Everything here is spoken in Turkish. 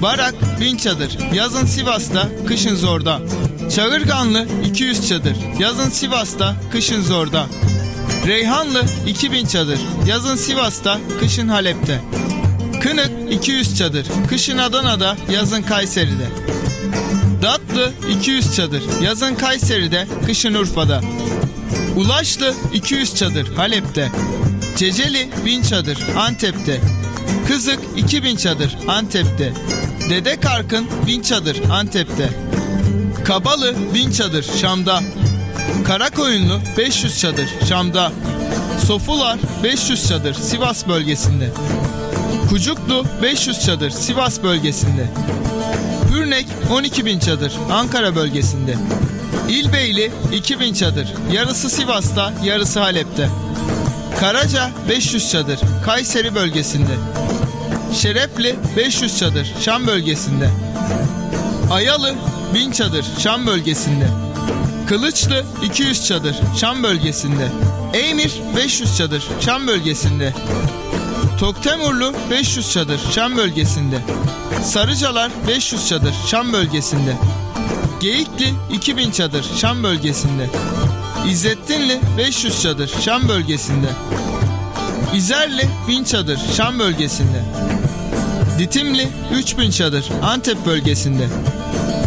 Barak 1000 çadır, yazın Sivas'ta, kışın Zor'da. Çağırganlı 200 çadır, yazın Sivas'ta, kışın Zor'da. Reyhanlı 2000 çadır, yazın Sivas'ta, kışın Halep'te. Kınık 200 çadır, kışın Adana'da, yazın Kayseri'de. Datlı 200 çadır, yazın Kayseri'de, kışın Urfa'da. Ulaşlı 200 çadır, Halep'te. Ceceli 1000 çadır, Antep'te. Kızık 2000 çadır, Antep'te. Dedekarkın 1000 çadır, Antep'te. Kabalı 1000 çadır, Şam'da. Karakoyunlu 500 çadır, Şam'da. Sofular 500 çadır, Sivas bölgesinde. Kucuklu 500 çadır, Sivas bölgesinde. Pürnek 12.000 çadır, Ankara bölgesinde. İlbeyli 2000 çadır, yarısı Sivas'ta, yarısı Halep'te. Karaca 500 çadır, Kayseri bölgesinde. Şerefli 500 çadır, Şam bölgesinde. Ayalı 1000 çadır, Şam bölgesinde. Kılıçlı 200 çadır, Şam bölgesinde. Eymir 500 çadır, Şam bölgesinde. Toktemurlu 500 çadır, Şam bölgesinde. Sarıcalar 500 çadır, Şam bölgesinde. Geyikli 2000 çadır, Şam bölgesinde. İzzettinli 500 çadır, Şam bölgesinde. İzerli 1000 çadır, Şam bölgesinde. Ditimli 3000 çadır, Antep bölgesinde.